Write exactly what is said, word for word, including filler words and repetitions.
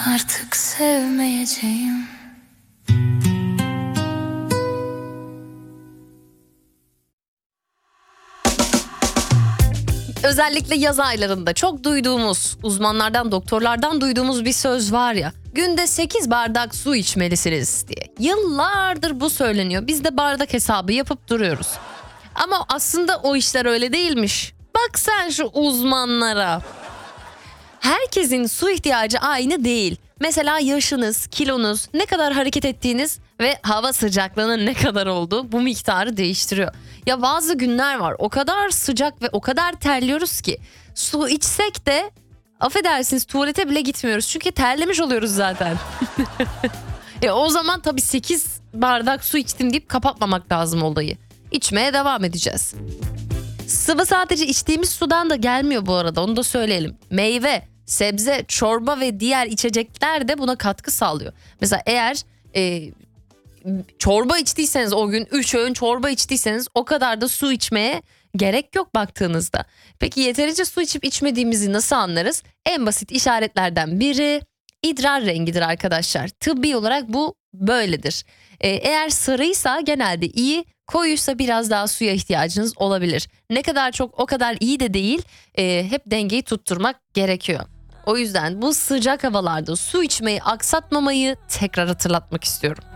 Artık sevmeyeceğim. Özellikle yaz aylarında çok duyduğumuz, uzmanlardan, doktorlardan duyduğumuz bir söz var ya. Günde sekiz bardak su içmelisiniz diye. Yıllardır bu söyleniyor. Biz de bardak hesabı yapıp duruyoruz. Ama aslında o işler öyle değilmiş. Bak sen şu uzmanlara. Herkesin su ihtiyacı aynı değil. Mesela yaşınız, kilonuz, ne kadar hareket ettiğiniz ve hava sıcaklığının ne kadar olduğu bu miktarı değiştiriyor. Ya bazı günler var, o kadar sıcak ve o kadar terliyoruz ki su içsek de affedersiniz tuvalete bile gitmiyoruz. Çünkü terlemiş oluyoruz zaten. e o zaman tabii sekiz bardak su içtim deyip kapatmamak lazım olayı. İçmeye devam edeceğiz. Sıvı sadece içtiğimiz sudan da gelmiyor bu arada, onu da söyleyelim. Meyve, sebze, çorba ve diğer içecekler de buna katkı sağlıyor. Mesela eğer e, çorba içtiyseniz, o gün üç öğün çorba içtiyseniz o kadar da su içmeye gerek yok baktığınızda. Peki yeterince su içip içmediğimizi nasıl anlarız? En basit işaretlerden biri idrar rengidir arkadaşlar. Tıbbi olarak bu böyledir. Ee, eğer sarıysa genelde iyi, koyuysa biraz daha suya ihtiyacınız olabilir. Ne kadar çok o kadar iyi de değil, ee, hep dengeyi tutturmak gerekiyor. O yüzden bu sıcak havalarda su içmeyi aksatmamayı tekrar hatırlatmak istiyorum.